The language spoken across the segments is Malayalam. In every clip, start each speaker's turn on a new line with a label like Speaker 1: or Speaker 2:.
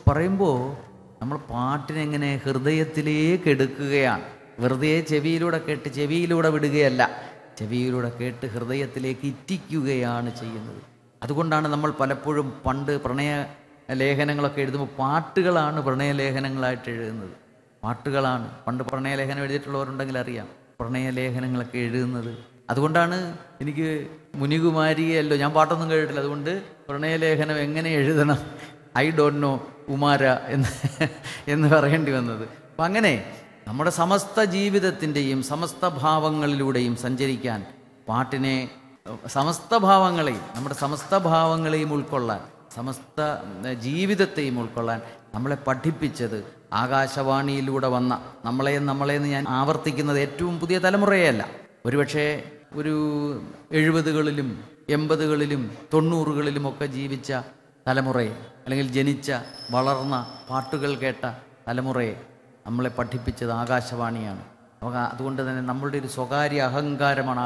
Speaker 1: പറയുമ്പോൾ നമ്മൾ പാട്ടിനെങ്ങനെ ഹൃദയത്തിലേക്ക് എടുക്കുകയാണ്. വെറുതെ ചെവിയിലൂടെ കേട്ട് ചെവിയിലൂടെ വിടുകയല്ല, ചെവിയിലൂടെ കേട്ട് ഹൃദയത്തിലേക്ക് ഇറ്റിക്കുകയാണ് ചെയ്യുന്നത്. അതുകൊണ്ടാണ് നമ്മൾ പലപ്പോഴും പണ്ട് പ്രണയ ലേഖനങ്ങളൊക്കെ എഴുതുമ്പോൾ പാട്ടുകളാണ് പ്രണയലേഖനങ്ങളായിട്ട് എഴുതുന്നത്. പാട്ടുകളാണ് പണ്ട് പ്രണയലേഖനം എഴുതിയിട്ടുള്ളവരുണ്ടെങ്കിൽ അറിയാം, പ്രണയലേഖനങ്ങളൊക്കെ എഴുതുന്നത്. അതുകൊണ്ടാണ് എനിക്ക് മുനികുമാരിയല്ലോ, ഞാൻ പാട്ടൊന്നും കേട്ടിട്ടില്ല, അതുകൊണ്ട് പ്രണയലേഖനം എങ്ങനെ എഴുതണം ഐ ഡോണ്ട് നോ കുമാര എന്ന് പറയേണ്ടി വന്നത്. അപ്പം അങ്ങനെ നമ്മുടെ സമസ്ത ജീവിതത്തിൻ്റെയും സമസ്ത ഭാവങ്ങളിലൂടെയും സഞ്ചരിക്കാൻ പാട്ടിനെ, സമസ്ത ഭാവങ്ങളെയും നമ്മുടെ സമസ്ത ഭാവങ്ങളെയും ഉൾക്കൊള്ളാൻ, സമസ്ത ജീവിതത്തെയും ഉൾക്കൊള്ളാൻ നമ്മളെ പഠിപ്പിച്ചത് ആകാശവാണിയിലൂടെ വന്ന നമ്മളെന്ന് ഞാൻ ആവർത്തിക്കുന്നത് ഏറ്റവും പുതിയ തലമുറയല്ല, ഒരുപക്ഷെ ഒരു 70കളിലും 80കളിലും 90കളിലുമൊക്കെ ജീവിച്ച തലമുറയെ, അല്ലെങ്കിൽ ജനിച്ച വളർന്ന പാട്ടുകൾ കേട്ട തലമുറയെ നമ്മളെ പഠിപ്പിച്ചത് ആകാശവാണിയാണ്. അതുകൊണ്ട് തന്നെ നമ്മളുടെ ഒരു സ്വകാര്യ അഹങ്കാരമാണ്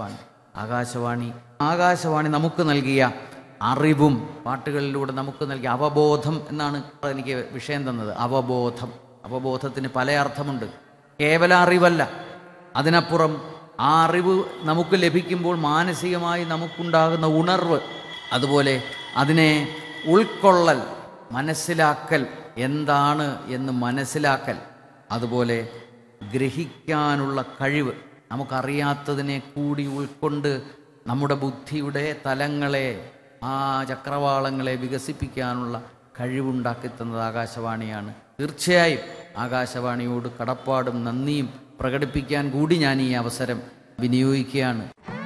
Speaker 1: ആകാശവാണി നമുക്ക് നൽകിയ അറിവും പാട്ടുകളിലൂടെ നമുക്ക് നൽകിയ അവബോധം എന്നാണ് എനിക്ക് വിഷയം തന്നത്. അവബോധത്തിന് പല അർത്ഥമുണ്ട്. കേവല അറിവല്ല, അതിനപ്പുറം ആ അറിവ് നമുക്ക് ലഭിക്കുമ്പോൾ മാനസികമായി നമുക്കുണ്ടാകുന്ന ഉണർവ്, അതുപോലെ അതിനെ ഉൾക്കൊള്ളൽ, മനസ്സിലാക്കൽ, എന്താണ് എന്ന് മനസ്സിലാക്കൽ, അതുപോലെ ഗ്രഹിക്കാനുള്ള കഴിവ്, നമുക്കറിയാത്തതിനെ കൂടി ഉൾക്കൊണ്ട് നമ്മുടെ ബുദ്ധിയുടെ തലങ്ങളെ, ആ ചക്രവാളങ്ങളെ വികസിപ്പിക്കാനുള്ള കഴിവുണ്ടാക്കി തന്നത് ആകാശവാണിയാണ്. തീർച്ചയായും ആകാശവാണിയോട് കടപ്പാടും നന്ദിയും പ്രകടിപ്പിക്കാൻ കൂടി ഞാൻ ഈ അവസരം വിനിയോഗിക്കുകയാണ്.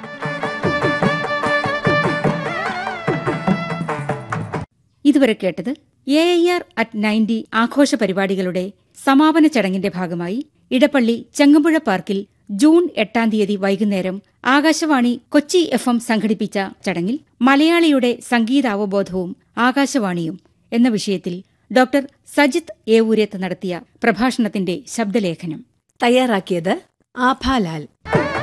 Speaker 2: ഇതുവരെ കേട്ടത് AIR@90 ആഘോഷ പരിപാടികളുടെ സമാപന ചടങ്ങിന്റെ ഭാഗമായി ഇടപ്പള്ളി ചെങ്ങമ്പുഴ പാർക്കിൽ ജൂൺ 8 തീയതി വൈകുന്നേരം ആകാശവാണി കൊച്ചി FM സംഘടിപ്പിച്ച ചടങ്ങിൽ മലയാളിയുടെ സംഗീതാവബോധവും ആകാശവാണിയും എന്ന വിഷയത്തിൽ ഡോക്ടർ സജിത് ഏവൂരത്ത് നടത്തിയ പ്രഭാഷണത്തിന്റെ ശബ്ദലേഖനം
Speaker 3: തയ്യാറാക്കിയത് ആഭാലാൽ.